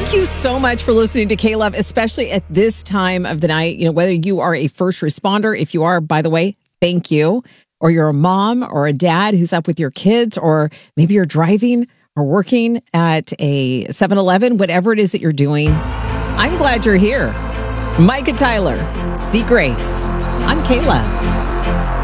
Thank you so much for listening to K-Love, especially at this time of the night. You know, whether you are a first responder, if you are, by the way, thank you. Or you're a mom or a dad who's up with your kids, or maybe you're driving or working at a 7-Eleven, whatever it is that you're doing. I'm glad you're here. Micah Tyler, See Grace on K-Love.